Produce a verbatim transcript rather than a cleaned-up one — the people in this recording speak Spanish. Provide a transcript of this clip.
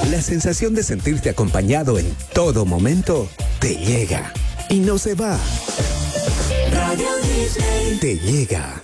La sensación de sentirte acompañado en todo momento te llega y no se va. Radio Disney te llega.